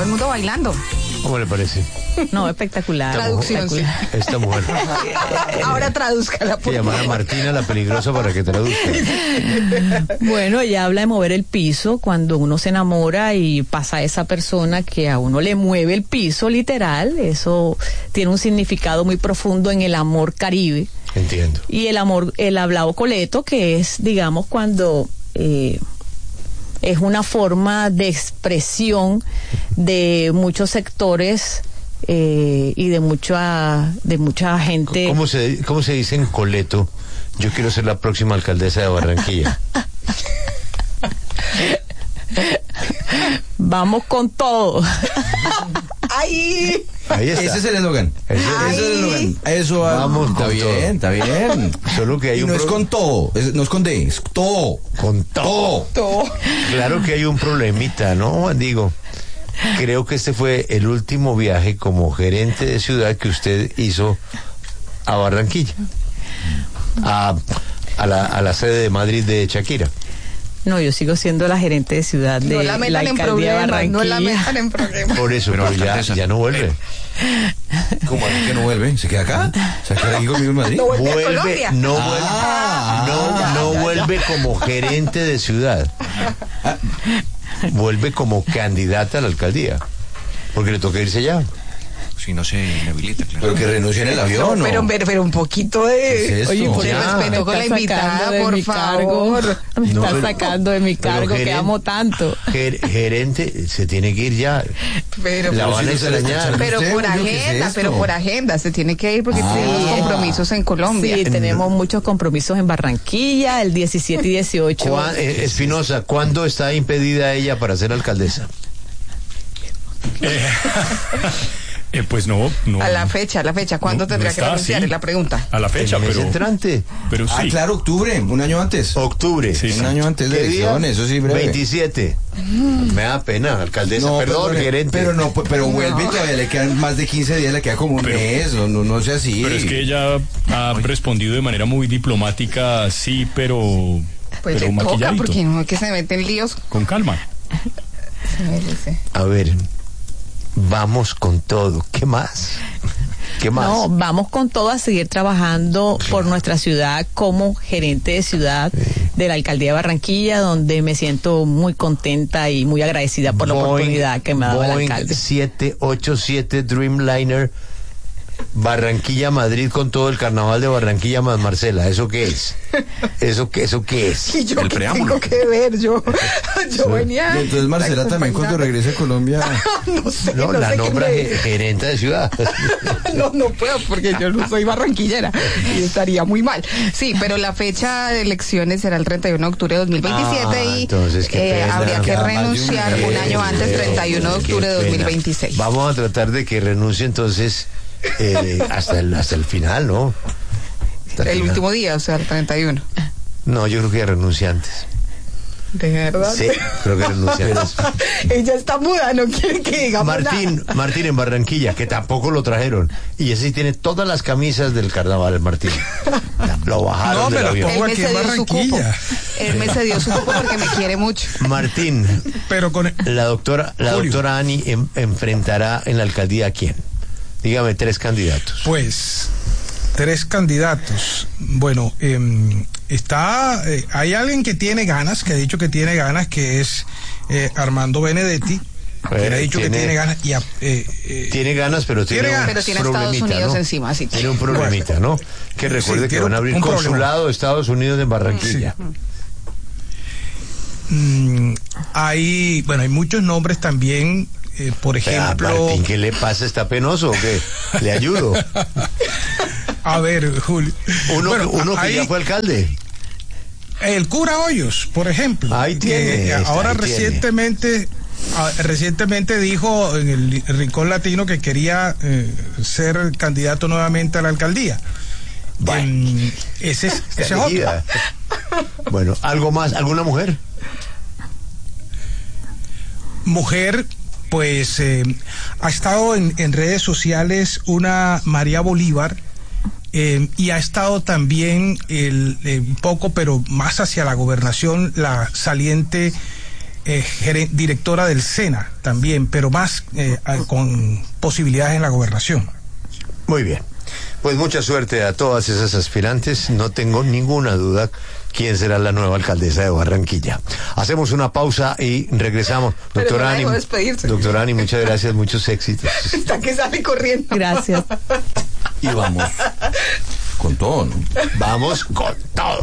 el mundo bailando. ¿Cómo le parece? No, espectacular. Traducción, sí. Esta mujer. Ahora tradúzcala. Que llamar a Martina la peligrosa para que traduzca. Bueno, ella habla de mover el piso cuando uno se enamora y pasa a esa persona que a uno le mueve el piso, literal. Eso tiene un significado muy profundo en el amor caribe. Entiendo. Y el amor, el hablado coleto, que es, digamos, cuando es una forma de expresión de muchos sectores y de mucha gente. ¿Cómo se dice en coleto? Yo quiero ser la próxima alcaldesa de Barranquilla. Vamos con todo. ¡Ay! Ahí está. Ese es el eslogan. Ese es el eslogan. Eso Vamos está con bien, todo. está bien. Solo que hay y no es con todo, no es con D, es todo. Con todo. Claro que hay un problemita, ¿no? Digo, creo que este fue el último viaje como gerente de ciudad que usted hizo a Barranquilla. A la sede de Madrid de Shakira. No, yo sigo siendo la gerente de ciudad de No la la metan en alcaldía de problemas, Barranquilla. no la metan en problemas. Por eso, pero ya no vuelve. ¿Cómo así que no vuelve? ¿Se queda acá? ¿Se queda aquí conmigo en Madrid? No vuelve a Vuelve, Colombia. no vuelve como gerente de ciudad. Vuelve como candidata a la alcaldía. Porque le toca irse ya. Si no se inhabilita, claro. Pero que renuncie en el avión, ¿no? Pero un poquito de... ¿Qué es Oye, esto? por de Ya. respeto con la invitada, por favor. Me No, está pero- sacando de mi pero cargo que gerente- amo tanto. Gerente se tiene que ir ya. Pero, La van a si no se le está extrañar. echando- pero ¿Usted, por Julio, qué es agenda, esto? pero por agenda. Se tiene que ir porque tenemos compromisos en Colombia. Sí, tenemos muchos compromisos en Barranquilla, el 17 y 18. Espinosa, ¿cuándo está impedida ella para ser alcaldesa? Pues no. A la fecha. ¿Cuándo No, tendría no que está renunciar? así. Es la pregunta. A la fecha, El mes entrante. pero sí. Ah, claro, octubre, un año antes. Octubre. Sí. Un año antes de ¿Qué día? elecciones, eso sí, breve. 27. Me da pena, alcaldesa. Perdón, perdone, gerente. pero vuelve y todavía le quedan más de 15 días, le queda como un Pero- mes, no sea así. Pero es que ella ha respondido de manera muy diplomática, sí, pero Pues le toca maquilladito, porque no es que se meten líos. con calma. Se merece. A ver, vamos con todo. ¿Qué más? ¿Qué más? No, vamos con todo a seguir trabajando por nuestra ciudad como gerente de ciudad de la alcaldía de Barranquilla, donde me siento muy contenta y muy agradecida por la oportunidad que me ha dado el Boeing alcalde. 787 Dreamliner Barranquilla, Madrid, con todo el carnaval de Barranquilla más Marcela. ¿Eso qué es? ¿Eso qué es? ¿Y yo El qué preámbulo. tengo que ver? Yo venía... Y entonces Marcela también cuando regrese a Colombia. No sé, No, no la sé qué nombra me- gerente de ciudad. No puedo porque yo no soy barranquillera y estaría muy mal. Sí, pero la fecha de elecciones será el 31 de octubre de 2027 Ah, y entonces, qué pena. habría que Queda más de un renunciar mes. un año antes, 31 de octubre de Qué pena. 2026. Vamos a tratar de que renuncie entonces hasta el final, ¿no? Hasta El final. último día, o sea, el 31. No, yo creo que renuncia antes. ¿De verdad? Sí, creo que renuncia antes. Ella está muda, no quiere que digamos nada. Martín en Barranquilla, que tampoco lo trajeron. Y ese sí tiene todas las camisas del carnaval, Martín. Lo bajaron No, me del las avión. pongo Él me aquí en cedió su cupo. Barranquilla. Él me cedió su cupo porque me quiere mucho. Martín, Pero con la doctora Ani enfrentará en la alcaldía a quién. Dígame 3 candidatos. pues 3 candidatos. Bueno, hay alguien que tiene ganas, que ha dicho que tiene ganas, que es Armando Benedetti, que ha dicho que tiene ganas. Tiene ganas, pero tiene Tiene un ganas. Pero tiene a Estados problemita, Unidos ¿no? encima, así que... Tiene un problemita, ¿no? Que recuerde que tiene van a abrir un problema. consulado de Estados Unidos en Barranquilla. Hay muchos nombres también, por ejemplo. Martín, ¿qué le pasa? ¿Está penoso o qué? ¿Le ayudo? A ver, Julio. Uno que ahí- ya fue alcalde. El cura Hoyos, por ejemplo. Ahí tiene, Ahora ahí tiene. recientemente dijo en el Rincón Latino que quería ser candidato nuevamente a la alcaldía. Bueno. Ese es otro. Bueno, ¿algo más? ¿Alguna mujer? Mujer, pues ha estado en redes sociales una María Bolívar, y ha estado también un poco, pero más hacia la gobernación, la saliente directora del SENA también, pero más con posibilidades en la gobernación. Muy bien. Pues mucha suerte a todas esas aspirantes. No tengo ninguna duda quién será la nueva alcaldesa de Barranquilla. Hacemos una pausa y regresamos. Doctora Ani, muchas gracias, muchos éxitos. Está que sale corriendo. Gracias. Y vamos con todo, ¿no? Vamos con todo.